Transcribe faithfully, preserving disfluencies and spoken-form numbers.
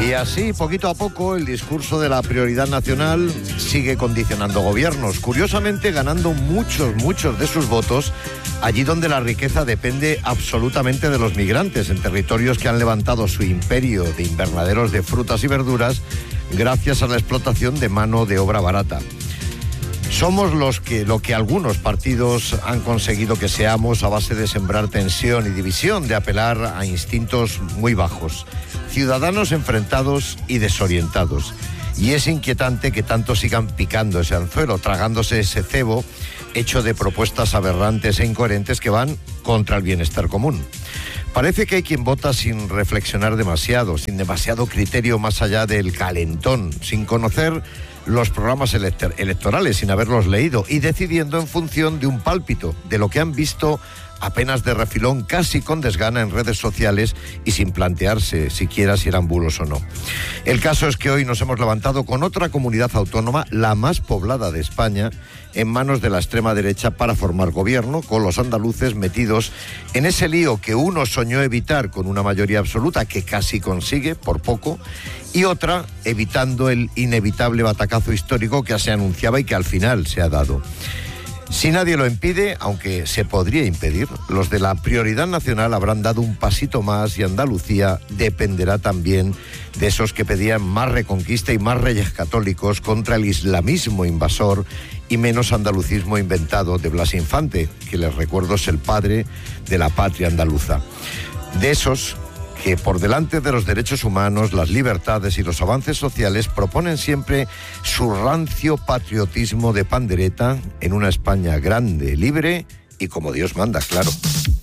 Y así, poquito a poco, el discurso de la prioridad nacional sigue condicionando gobiernos, curiosamente ganando muchos, muchos de sus votos allí donde la riqueza depende absolutamente de los migrantes, en territorios que han levantado su imperio de invernaderos de frutas y verduras gracias a la explotación de mano de obra barata. Somos los que, lo que algunos partidos han conseguido que seamos a base de sembrar tensión y división, de apelar a instintos muy bajos. Ciudadanos enfrentados y desorientados. Y es inquietante que tanto sigan picando ese anzuelo, tragándose ese cebo hecho de propuestas aberrantes e incoherentes que van contra el bienestar común. Parece que hay quien vota sin reflexionar demasiado, sin demasiado criterio más allá del calentón, sin conocer los programas elector- electorales, sin haberlos leído y decidiendo en función de un pálpito, de lo que han visto apenas de refilón, casi con desgana en redes sociales y sin plantearse siquiera si eran bulos o no. El caso es que hoy nos hemos levantado con otra comunidad autónoma, la más poblada de España, en manos de la extrema derecha para formar gobierno, con los andaluces metidos en ese lío que uno soñó evitar con una mayoría absoluta, que casi consigue, por poco, y otra evitando el inevitable batacazo histórico que se anunciaba y que al final se ha dado. Si nadie lo impide, aunque se podría impedir, los de la prioridad nacional habrán dado un pasito más y Andalucía dependerá también de esos que pedían más reconquista y más reyes católicos contra el islamismo invasor y menos andalucismo inventado de Blas Infante, que les recuerdo es el padre de la patria andaluza. De esos que por delante de los derechos humanos, las libertades y los avances sociales proponen siempre su rancio patriotismo de pandereta en una España grande, libre y como Dios manda, claro.